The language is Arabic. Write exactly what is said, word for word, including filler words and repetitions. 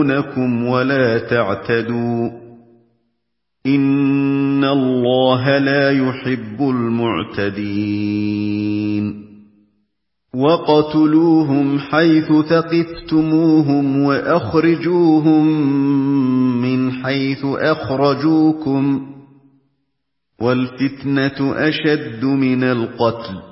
يَخْشَوْنَكُمْ وَلَا تَعْتَدُوا إِنَّ اللَّهَ لَا يُحِبُّ الْمُعْتَدِينَ وَاقْتُلُوهُمْ حَيْثُ ثَقِفْتُمُوهُمْ وَأَخْرِجُوهُمْ مِنْ حَيْثُ أَخْرَجُوكُمْ وَالْفِتْنَةُ أَشَدُّ مِنَ الْقَتْلِ